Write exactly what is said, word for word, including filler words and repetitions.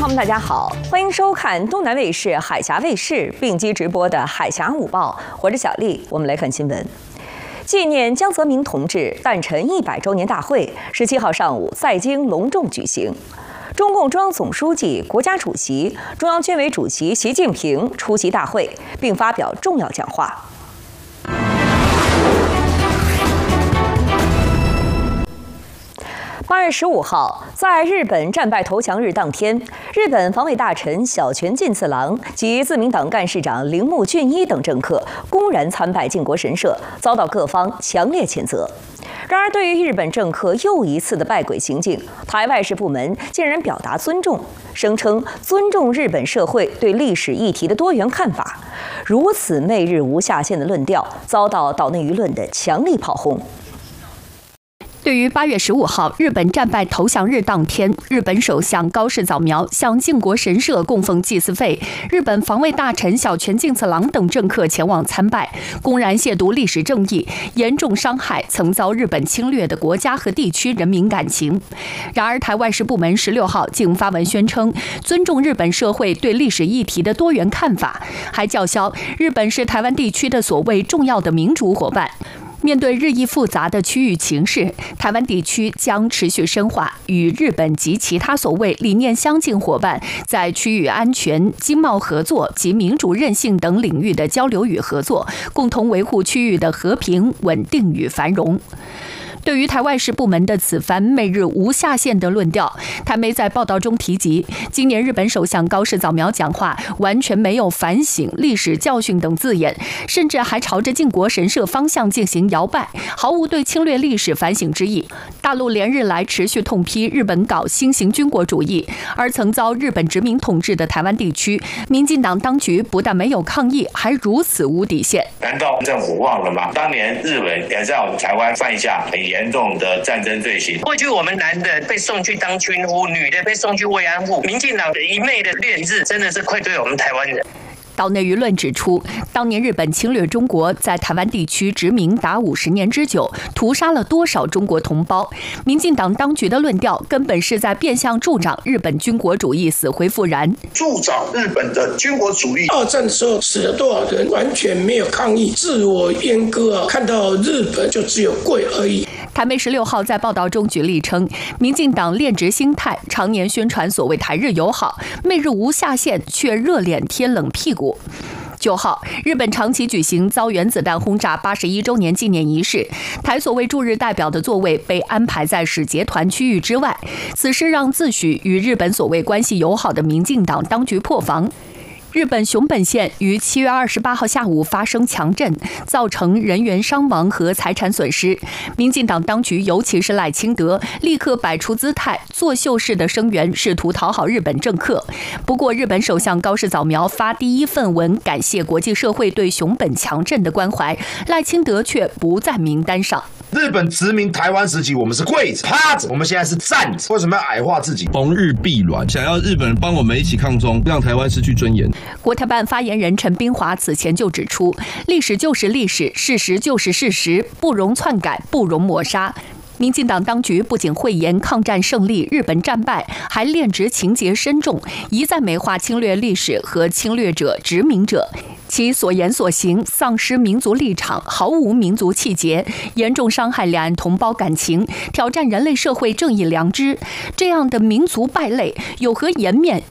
朋友们，大家好，欢迎收看东南卫视、海峡卫视并机直播的《海峡午报》，我是小丽，我们来看新闻。纪念江泽民同志诞辰一百周年大会，十七号上午在京隆重举行。中共中央总书记、国家主席、中央军委主席习近平出席大会，并发表重要讲话。八月十五号，在日本战败投降日当天，日本防卫大臣小泉进次郎及自民党干事长铃木俊一等政客公然参拜靖国神社，遭到各方强烈谴责。然而，对于日本政客又一次的拜鬼行径，台外事部门竟然表达尊重，声称尊重日本社会对历史议题的多元看法。如此媚日无下限的论调，遭到岛内舆论的强力炮轰。 对于八月十五号日本战败投降日当天，日本首相高市早苗向靖国神社供奉祭祀费，日本防卫大臣小泉进次郎等政客前往参拜，公然亵渎历史正义，严重伤害曾遭日本侵略的国家和地区人民感情。然而，台外事部门十六号竟发文宣称尊重日本社会对历史议题的多元看法，还叫嚣日本是台湾地区的所谓重要的民主伙伴。面对日益复杂的区域情势，台湾地区将持续深化与日本及其他所谓理念相近伙伴在区域安全、经贸合作及民主韧性等领域的交流与合作，共同维护区域的和平、稳定与繁荣。对于台外事部门的此番媚日无下限的论调，台媒在报道中提及，今年日本首相高市早苗讲话完全没有反省历史教训等字眼，甚至还朝着靖国神社方向进行摇摆，毫无对侵略历史反省之意。大陆连日来持续痛批日本搞新型军国主义，而曾遭日本殖民统治的台湾地区，民进党当局不但没有抗议，还如此无底线。 难道政府忘了吗？当年日本也在我们台湾犯下很严重的战争罪行。 过去我们男的被送去当军夫，女的被送去慰安妇，民进党一昧的劣质，真的是愧对我们台湾人。 岛内舆论指出，当年日本侵略中国，在台湾地区殖民达五十年之久，屠杀了多少中国同胞？民进党当局的论调根本是在变相助长日本军国主义死灰复燃， 助长日本的军国主义。二战的时候死了多少人，完全没有抗议，自我阉割啊！看到日本就只有跪而已。 台媒十六号在报道中举例称，民进党恋殖心态，常年宣传所谓台日友好，媚日无下限，却热脸贴冷屁股。九号，日本长崎举行遭原子弹轰炸八十一周年纪念仪式，台所谓驻日代表的座位被安排在使节团区域之外，此事让自诩与日本所谓关系友好的民进党当局破防。日本熊本县于七月二十八号下午发生强震，造成人员伤亡和财产损失。民进党当局，尤其是赖清德，立刻摆出姿态，作秀式的声援，试图讨好日本政客。不过，日本首相高市早苗发第一份文感谢国际社会对熊本强震的关怀，赖清德却不在名单上。 日本殖民台湾时期，我们是跪着、趴着，我们现在是站着。为什么要矮化自己？ 逢日必卵，想要日本人帮我们一起抗中，让台湾失去尊严。 国台办发言人陈彬华此前就指出，历史就是历史，事实就是事实，不容篡改，不容抹杀。民进党当局不仅讳言抗战胜利、日本战败，还恋殖情节深重，一再美化侵略历史和侵略者、殖民者。其所言所行丧失民族立场，毫无民族气节，严重伤害两岸同胞感情，挑战人类社会正义良知。这样的民族败类，有何颜面